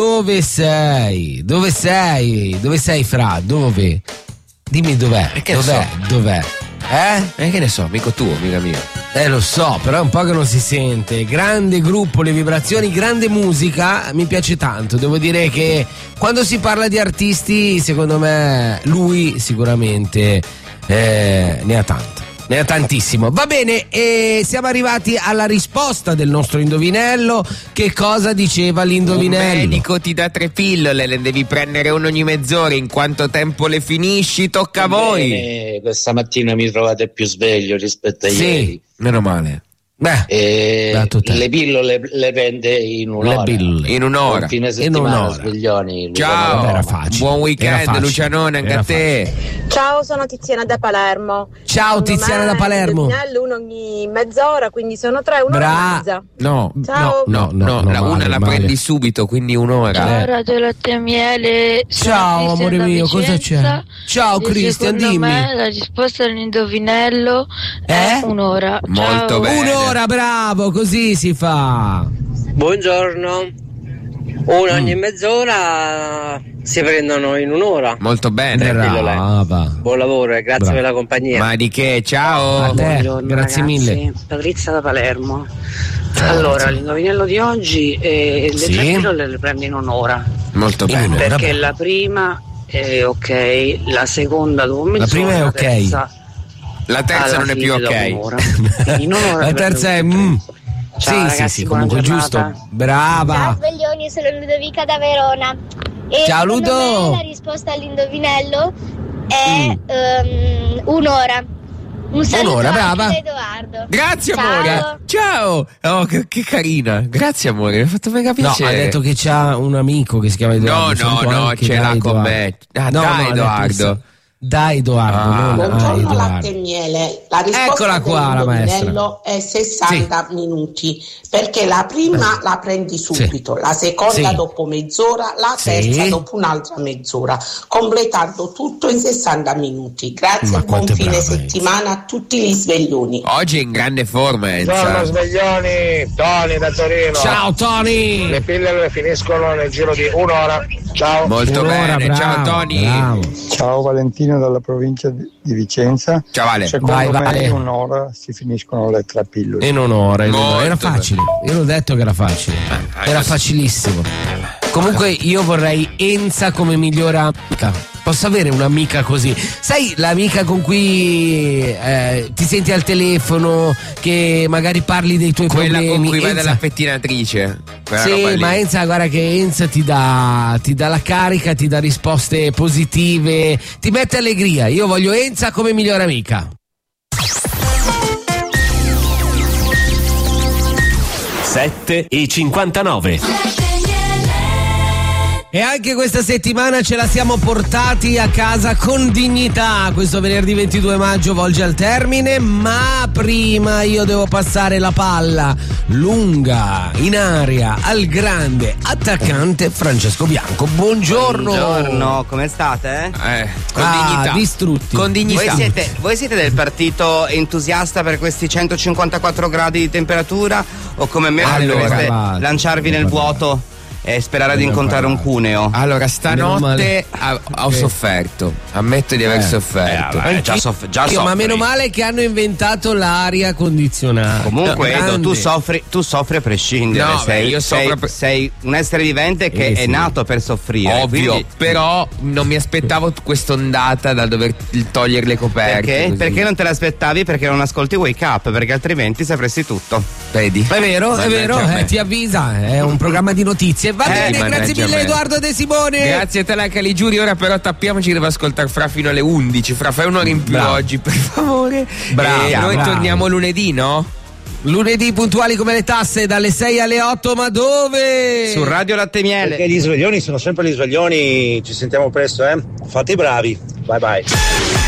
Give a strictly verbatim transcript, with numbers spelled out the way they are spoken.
Dove sei? Dove sei? Dove sei, Fra? Dove? Dimmi dov'è. Che dov'è? so? Dov'è? Eh? Eh, che ne so, amico tuo, amica mia. Eh, lo so, però è un po' che non si sente. Grande gruppo, le vibrazioni, grande musica, mi piace tanto. Devo dire che quando si parla di artisti, secondo me, lui sicuramente eh, ne ha tanto. Ne ha tantissimo. Va bene, e siamo arrivati alla risposta del nostro indovinello. Che cosa diceva l'indovinello? Un medico ti dà tre pillole, le devi prendere una ogni mezz'ora. In quanto tempo le finisci? Tocca a voi. Bene, questa mattina mi trovate più sveglio rispetto a Sì, ieri. meno male. Beh, E le pillole le prende in un'ora. Le pillole. In un'ora. Un fine In settimana, un'ora. sveglioni. Ciao, Luciano era Roma. facile. buon Era weekend, facile. Lucianone, anche Era a te. Ciao, sono Tiziana da Palermo. Ciao, Secondo Tiziana me da Palermo. il indovinello uno ogni mezz'ora, quindi sono tre, un'ora Bra- e mezza. No, Ciao. no, no, no, no, la male, una la male. prendi subito, quindi un'ora. Ciao Radio Latte e Miele. sono Ciao, Cristian amore da mio, cosa Vicenza. c'è? Ciao, E Cristian, secondo dimmi. me la risposta all'indovinello Eh? è un'ora. Molto Ciao. bene. Un'ora, bravo, così si fa. Buongiorno. Una ogni mezz'ora si prendono in un'ora. Molto bene. Brava. Buon lavoro e grazie Bravo. per la compagnia. Ma di che? Ciao. A te, Buongiorno, grazie ragazzi. mille. Patrizia da Palermo. Ciao, allora, Patrizia. l'indovinello di oggi è le Sì. tre pillole le prendi in un'ora. Molto In bene. un'ora. Perché beh. la prima è ok, la seconda dopo mezz'ora, La prima è ok. terza La terza alla non è più fine dopo ok. un'ora. Quindi in un'ora La le terza è prendo mm. tutte e tre. Ciao, Sì, sì, ragazzi, sì, buona comunque giornata. giusto. Brava. Ciao sveglioni, sono Ludovica da Verona. E Ciao, secondo Ludo. me la risposta all'indovinello è Mm. ehm, un'ora. Un saluto Un'ora, anche brava. da Edoardo. Grazie Ciao. amore. Ciao. Oh, che, che carina. Grazie amore, mi ha fatto mega No, piacere. ha detto che c'ha un amico che si chiama No, Edoardo. no, Saluto no, anche ce da l'ha con Edoardo. me. Ah, No, dai, no, ha detto Edoardo. che- Da Edoardo, Ah. non a Buongiorno latte Edoardo. e miele, la risposta Eccola qua, la dell'indovinello è sessanta minuti, perché la prima la prendi subito, la seconda Sì. dopo mezz'ora, la Sì. terza dopo un'altra mezz'ora, completando tutto in sessanta minuti. Grazie Ma e buon quanto è fine brava, settimana a tutti gli sveglioni. Oggi è in grande forma, Enza. sveglioni, Tony da Torino. Ciao Tony. Le pillole finiscono nel giro di un'ora. Ciao. Molto Un'ora, bene. Ciao bravo, Tony. bravo. Ciao Valentino dalla provincia di di Vicenza. Ciao Vale. Secondo Vai, me Vale. in un'ora si finiscono le tre pillole. In un'ora, in un'ora. Era Molto facile. Io l'ho detto che era facile. Era adesso- facilissimo. Comunque io vorrei Enza come migliore amica. Posso avere un'amica così? Sai, l'amica con cui eh, ti senti al telefono, che magari parli dei tuoi Quella problemi. con cui vai Enza- dalla pettinatrice. Quella roba Sì, lì. ma Enza, guarda che Enza ti dà, ti dà la carica, ti dà risposte positive, ti mette allegria. Io voglio Enza come migliore amica. sette e cinquantanove. E anche questa settimana ce la siamo portati a casa con dignità. Questo venerdì ventidue maggio volge al termine, ma prima io devo passare la palla lunga in aria al grande attaccante Francesco Bianco. Buongiorno. Buongiorno, come state? Eh, con Ah, dignità. distrutti. Con dignità. Voi siete, voi siete del partito entusiasta per questi centocinquantaquattro gradi di temperatura o come me Allora, dovreste va, lanciarvi va, nel va. vuoto e sperare di Va, incontrare va. un cuneo? Allora, Meno stanotte male. ha- ho Ok. sofferto. Ammetto di aver Eh. sofferto. Eh, vabbè, già soff- già Io, ma soffri. meno male che hanno inventato l'aria condizionata. Comunque Edo, Grande. tu soffri, tu soffri a prescindere, No, sei, beh, io sei- soffro per- sei un essere vivente che Eh, è sì. nato per soffrire. Ovvio, quindi- però non mi aspettavo quest'ondata da dover togliere le coperte. Perché? così. Perché non te l'aspettavi? Perché non ascolti Wake Up, perché altrimenti sapresti tutto. Vedi? È vero, è Mannaggia vero, a me. eh, ti avvisa, è un programma di notizie. Va Eh, bene, mannaggia grazie a mille me. Edoardo De Simone. Grazie a te la Caligiuri, ora però tappiamoci, devo ascoltare Fra fino alle undici. Fra, fai un'ora in più Bravo. oggi, per favore. Bravo, E noi bravo. torniamo lunedì, no? Lunedì puntuali come le tasse dalle sei alle otto, ma dove? Su Radio Latte e Miele. Perché gli sveglioni sono sempre gli sveglioni. Ci sentiamo presto, eh? Fate i bravi. Bye bye.